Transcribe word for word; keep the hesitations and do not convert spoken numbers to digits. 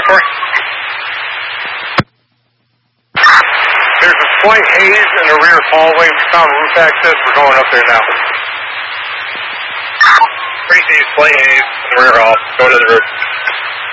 for it. There's a slight haze in the rear hallway. We found roof access. We're going up there now. Three C, slight haze in the rear hall. Go to the roof.